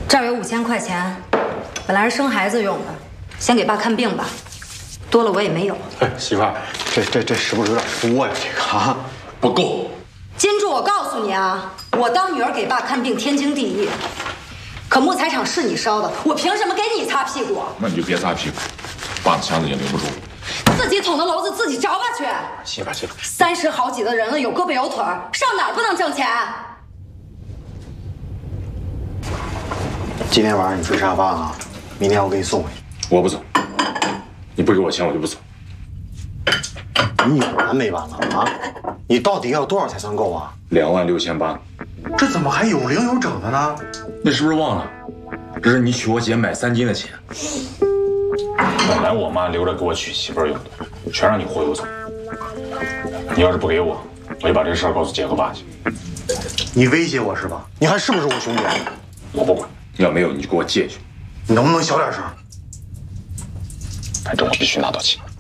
这儿有5000块钱，本来是生孩子用的，先给爸看病吧，多了我也没有。 哎，媳妇儿，这是不是有点多呀？这个啊， 不够。 金柱，我告诉你啊，我当女儿给爸看病天经地义，可木材厂是你烧的，我凭什么给你擦屁股？ 那你就别擦屁股，爸的箱子也留不住。 自己捅的娄子自己找吧去。 媳妇儿 ，30好几的人了，有胳膊有腿儿，上哪儿不能挣钱？ 今天晚上你吃沙发啊，明天我给你送回去。 我不走，你不给我钱我就不走。 你有完没完了啊？你到底要多少才算够啊 26800。 这怎么还有零有整的呢？ 那是不是忘了？这是你娶我姐买3斤的钱。本来我妈留着给我娶媳妇用的，全让你忽悠走。你要是不给我，我就把这事儿告诉姐和爸去。 你威胁我是吧？你还是不是我兄弟？ 我不管，要没有你就给我借去。 你能不能小点声？ 反正我必须拿到钱。